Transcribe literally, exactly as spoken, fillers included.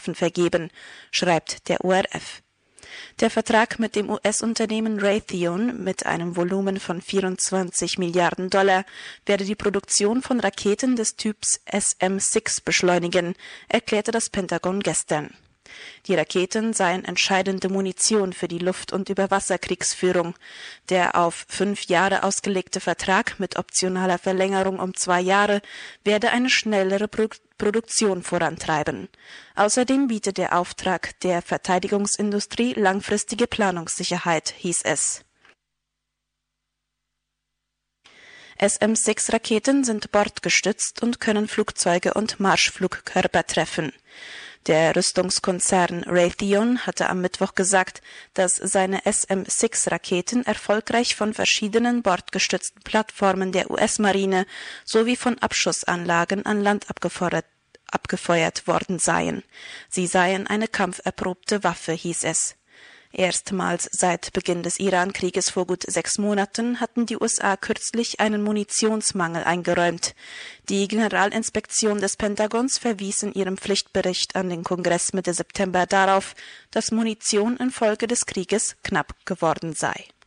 vergeben, schreibt der O R F. Der Vertrag mit dem U S-Unternehmen Raytheon mit einem Volumen von vierundzwanzig Milliarden Dollar werde die Produktion von Raketen des Typs S M sechs beschleunigen, erklärte das Pentagon gestern. Die Raketen seien entscheidende Munition für die Luft- und Überwasserkriegsführung. Der auf fünf Jahre ausgelegte Vertrag mit optionaler Verlängerung um zwei Jahre werde eine schnellere Pro- Produktion vorantreiben. Außerdem bietet der Auftrag der Verteidigungsindustrie langfristige Planungssicherheit, hieß es. S M sechs Raketen sind bordgestützt und können Flugzeuge und Marschflugkörper treffen. Der Rüstungskonzern Raytheon hatte am Mittwoch gesagt, dass seine S M sechs Raketen erfolgreich von verschiedenen bordgestützten Plattformen der U S-Marine sowie von Abschussanlagen an Land abgefeuert, abgefeuert worden seien. Sie seien eine kampferprobte Waffe, hieß es. Erstmals seit Beginn des Iran-Krieges vor gut sechs Monaten hatten die U S A kürzlich einen Munitionsmangel eingeräumt. Die Generalinspektion des Pentagons verwies in ihrem Pflichtbericht an den Kongress Mitte September darauf, dass Munition infolge des Krieges knapp geworden sei.